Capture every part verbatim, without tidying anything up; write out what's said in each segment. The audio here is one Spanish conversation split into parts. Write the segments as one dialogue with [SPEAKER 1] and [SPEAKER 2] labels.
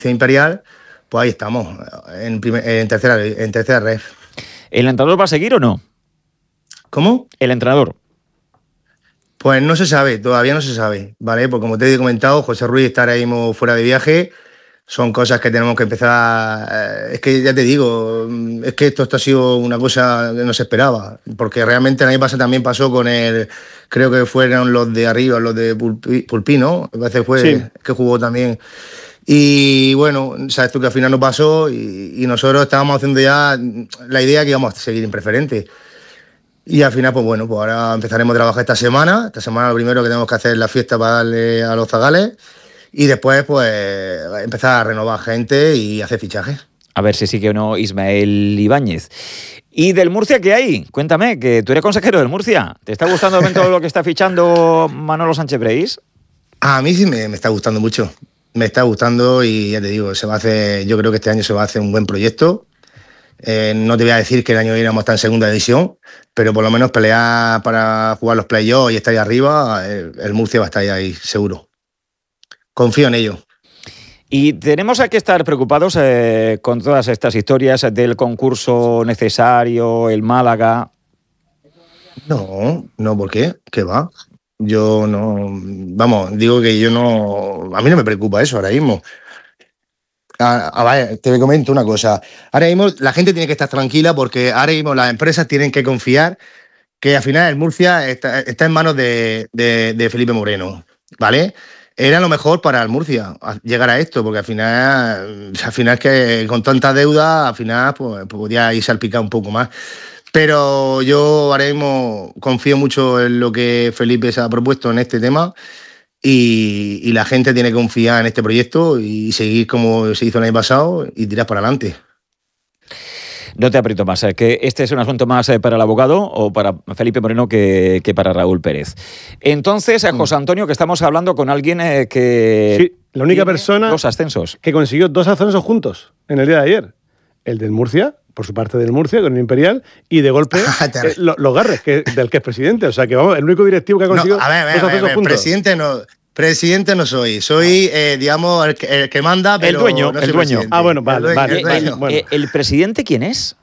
[SPEAKER 1] Imperial, pues ahí estamos, en, primer, en tercera en tercera red.
[SPEAKER 2] ¿El entrenador va a seguir o no?
[SPEAKER 1] ¿Cómo?
[SPEAKER 2] El entrenador.
[SPEAKER 1] Pues no se sabe, todavía no se sabe, ¿vale? Porque como te he comentado, José Ruiz está ahora mismo fuera de viaje, son cosas que tenemos que empezar, eh, es que ya te digo, es que esto, esto ha sido una cosa que no se esperaba, porque realmente el año pasado también pasó con el, creo que fueron los de arriba, los de Pulpi, Pulpí, ¿no? A veces fue sí. Que jugó también. Y bueno, sabes tú que al final no pasó y, y nosotros estábamos haciendo ya la idea que íbamos a seguir en preferente. Y al final, pues bueno, pues ahora empezaremos a trabajar esta semana. Esta semana lo primero que tenemos que hacer es la fiesta para darle a los zagales y después pues empezar a renovar gente y hacer fichajes.
[SPEAKER 2] A ver si sigue o no Ismael Ibáñez. ¿Y del Murcia qué hay? Cuéntame, que tú eres consejero del Murcia. ¿Te está gustando todo lo que está fichando Manolo Sánchez Breis?
[SPEAKER 1] A mí sí me, me está gustando mucho. Me está gustando y ya te digo, se va a hacer, yo creo que este año se va a hacer un buen proyecto. Eh, no te voy a decir que el año que viene vamos a estar en segunda división, pero por lo menos pelear para jugar los playoffs y estar ahí arriba, el, el Murcia va a estar ahí seguro. Confío en ello.
[SPEAKER 2] Y tenemos que estar preocupados eh, con todas estas historias del concurso necesario, el Málaga.
[SPEAKER 1] No, no, ¿por qué? ¿Qué va? Yo no, vamos, digo que yo no, a mí no me preocupa eso ahora mismo. A, a ver, te comento una cosa. Ahora mismo la gente tiene que estar tranquila porque ahora mismo las empresas tienen que confiar que al final el Murcia está, está en manos de, de, de Felipe Moreno, ¿vale? Era lo mejor para el Murcia llegar a esto, porque al final, al final que con tanta deuda, al final pues, podía ir salpicado un poco más. Pero yo ahora mismo confío mucho en lo que Felipe se ha propuesto en este tema y, y la gente tiene que confiar en este proyecto y seguir como se hizo el año pasado y tirar para adelante.
[SPEAKER 2] No te aprieto más, ¿eh? Que este es un asunto más para el abogado o para Felipe Moreno que, que para Raúl Pérez. Entonces, a José Antonio, que estamos hablando con alguien eh, que...
[SPEAKER 3] Sí, la única persona
[SPEAKER 2] dos ascensos.
[SPEAKER 3] que consiguió dos ascensos juntos en el día de ayer. El del Murcia, por su parte del Murcia, con el Imperial, y de golpe eh, lo, los Garres, que, del que es presidente. O sea, que vamos, el único directivo que ha conseguido
[SPEAKER 1] no, a ver, a ver,
[SPEAKER 3] dos ascensos
[SPEAKER 1] a ver,
[SPEAKER 3] juntos.
[SPEAKER 1] Presidente no... Presidente no soy, soy, eh, digamos, el que, el que manda, pero
[SPEAKER 2] el dueño,
[SPEAKER 1] no soy
[SPEAKER 2] el dueño.
[SPEAKER 1] presidente.
[SPEAKER 3] Ah, bueno, vale,
[SPEAKER 1] el dueño,
[SPEAKER 3] vale.
[SPEAKER 1] El, dueño.
[SPEAKER 2] Bueno. ¿El, el presidente quién es?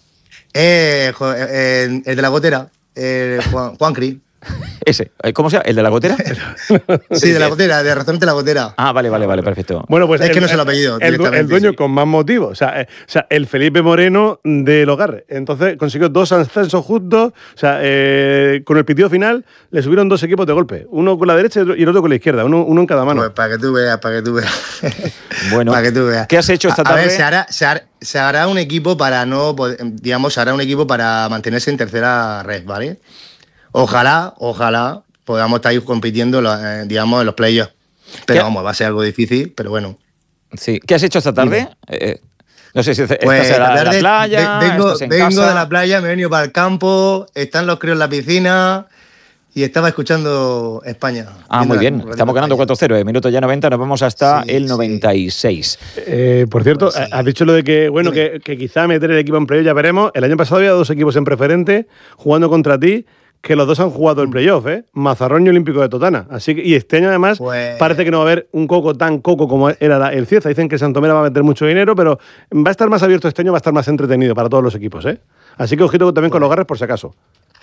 [SPEAKER 1] Eh, el, el de la gotera, eh, Juan, Juan Cri.
[SPEAKER 2] Ese, ¿cómo se llama? ¿El de la gotera?
[SPEAKER 1] Sí, de la gotera, de restaurante La Gotera.
[SPEAKER 2] Ah, vale, vale, vale, perfecto.
[SPEAKER 3] Bueno, pues
[SPEAKER 1] es
[SPEAKER 3] el,
[SPEAKER 1] que no se lo ha pedido.
[SPEAKER 3] El, el dueño sí. Con más motivo. O sea, eh, o sea, el Felipe Moreno de Los Garres. Entonces consiguió dos ascensos juntos. O sea, eh, con el pitido final le subieron dos equipos de golpe. Uno con la derecha y el otro con la izquierda. Uno, uno en cada mano.
[SPEAKER 1] Pues para que tú veas, para que tú veas.
[SPEAKER 2] Bueno,
[SPEAKER 1] para que tú veas.
[SPEAKER 2] ¿Qué has hecho esta tarde?
[SPEAKER 1] A ver, se hará, se hará, se hará un equipo para no, digamos, se hará un equipo para mantenerse en tercera red, ¿vale? Ojalá, ojalá podamos estar ahí compitiendo, digamos, en los playoffs. Pero vamos, va a ser algo difícil, pero bueno.
[SPEAKER 2] Sí. ¿Qué has hecho esta tarde? Eh, no sé si estás
[SPEAKER 1] pues
[SPEAKER 2] en la, la playa,
[SPEAKER 1] vengo,
[SPEAKER 2] estás en
[SPEAKER 1] vengo
[SPEAKER 2] casa.
[SPEAKER 1] de la playa, me he venido para el campo, están los críos en la piscina y estaba escuchando España.
[SPEAKER 2] Ah, muy bien. Estamos ganando cuatro cero. En minuto ya noventa, nos vamos hasta sí, el noventa y seis.
[SPEAKER 3] Sí. Eh, por cierto, pues sí. Has dicho lo de que, bueno, que, que quizá meter el equipo en playoff, ya veremos. El año pasado había dos equipos en preferente jugando contra ti, que los dos han jugado el playoff, ¿eh? Mazarrón y Olímpico de Totana. Así que, y este año, además, pues... parece que no va a haber un coco tan coco como era el Cieza. Dicen que Santomera va a meter mucho dinero, pero va a estar más abierto este año, va a estar más entretenido para todos los equipos, ¿eh? Así que ojito también pues... con los Garres, por si acaso.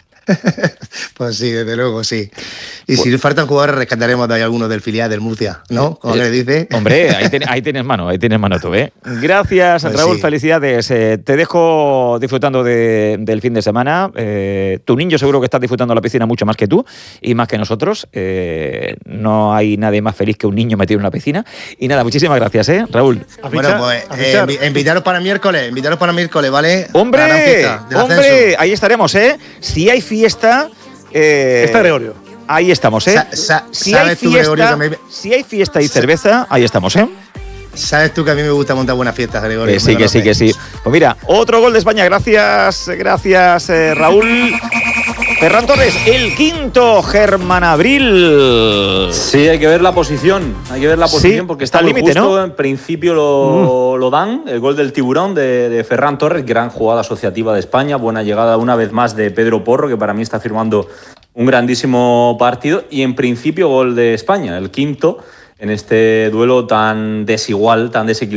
[SPEAKER 1] Pues sí, desde luego, sí. Y pues, si faltan jugadores, rescataremos de ahí algunos del filial del Murcia, ¿no? Como eh, le dice.
[SPEAKER 2] Hombre, ahí, ten, ahí tienes mano, ahí tienes mano tú, ¿eh? Gracias, pues Raúl, sí. Felicidades. Eh, te dejo disfrutando de, del fin de semana. Eh, tu niño seguro que está disfrutando la piscina mucho más que tú y más que nosotros. Eh, no hay nadie más feliz que un niño metido en una piscina. Y nada, muchísimas gracias, ¿eh, Raúl?
[SPEAKER 1] Bueno, pues eh, invitaros para miércoles, invitaros para miércoles, ¿vale?
[SPEAKER 2] ¡Hombre! ¡Hombre! Ahí estaremos, ¿eh? Si hay fiesta... Eh,
[SPEAKER 3] está Gregorio.
[SPEAKER 2] Ahí estamos, ¿eh? Sa sa si, hay fiesta, tú, me... si hay fiesta y cerveza, ahí estamos, ¿eh?
[SPEAKER 1] Sabes tú que a mí me gusta montar buenas fiestas, Gregorio.
[SPEAKER 2] Que sí, que sí, que sí. Pues mira, otro gol de España. Gracias, gracias, eh, Raúl. Ferran Torres, el quinto, Germán Abril.
[SPEAKER 4] Sí, hay que ver la posición. Hay que ver la posición
[SPEAKER 2] sí,
[SPEAKER 4] porque está muy
[SPEAKER 2] límite,
[SPEAKER 4] justo.
[SPEAKER 2] ¿no?
[SPEAKER 4] En principio lo,
[SPEAKER 2] mm.
[SPEAKER 4] lo dan. El gol del tiburón de, de Ferran Torres. Gran jugada asociativa de España. Buena llegada una vez más de Pedro Porro, que para mí está firmando un grandísimo partido. Y en principio gol de España, el quinto. en este duelo tan desigual, tan desequilibrado.